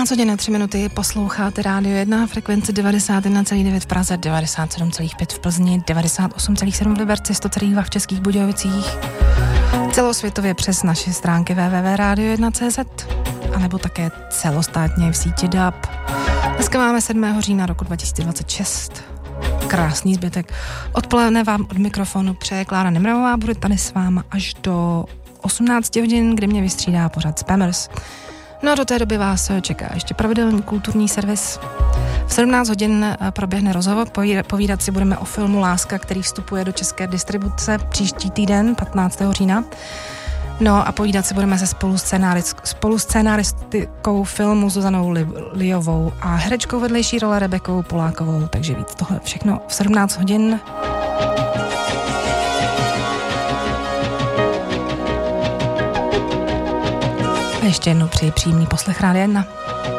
17 hodin a 3 minuty posloucháte Rádio 1, frekvence 91,9 v Praze, 97,5 v Plzni, 98,7 v Liberci, 100,2 v Českých Budějovicích, celosvětově přes naše stránky www.radio1.cz anebo také celostátně v síti DAB. Dneska máme 7. října roku 2026. Krásný zbytek odpoledne vám od mikrofonu přeje Klára Nemravová, budu tady s váma až do 18 hodin, kdy mě vystřídá pořad Spammers. No a do té doby vás čeká ještě pravidelný kulturní servis. V 17 hodin proběhne rozhovor, povídat si budeme o filmu Láska, který vstupuje do české distribuce příští týden, 15. října. No a povídat si budeme se spoluscénáristkou filmu Zuzanou Liovou a herečkou vedlejší role Rebekou Polákovou, takže víc tohle všechno v 17 hodin. A ještě jednou přeji příjemný poslech Rádia 1.